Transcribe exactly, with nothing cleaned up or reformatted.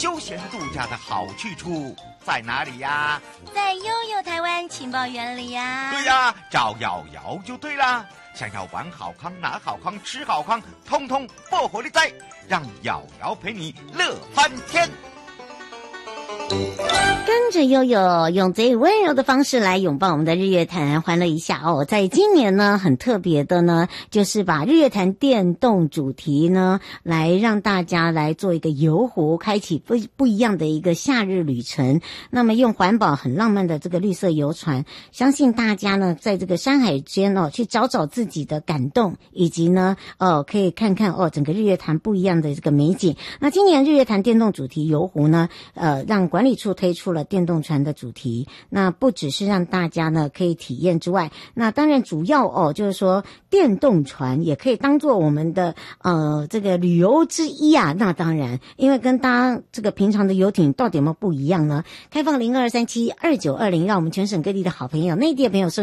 休闲度假的好去处在哪里呀？ 在悠悠台湾情报园里呀。 对呀，找瑶瑶就对啦。想要玩好康、拿好康、吃好康，通通不火力在，让瑶瑶陪你乐翻天。 跟着悠悠用最温柔的方式来拥抱我们的日月潭，欢乐一下哦。在今年呢，很特别的呢，就是把日月潭电动主题呢，来让大家来做一个游湖，开启不不一样的一个夏日旅程。那么用环保很浪漫的这个绿色游船，相信大家呢，在这个山海间哦，去找找自己的感动，以及呢，哦，可以看看哦，整个日月潭不一样的这个美景。那今年日月潭电动主题游湖呢，呃，让管理处推出了电动船的主题，那不只是让大家呢可以体验之外，那当然主要哦就是说电动船也可以当做我们的呃这个旅游之一啊。那当然，因为跟搭这个平常的游艇到底有没有不一样呢？开放零二三七二九二零，让我们全省各地的好朋友、内地的朋友收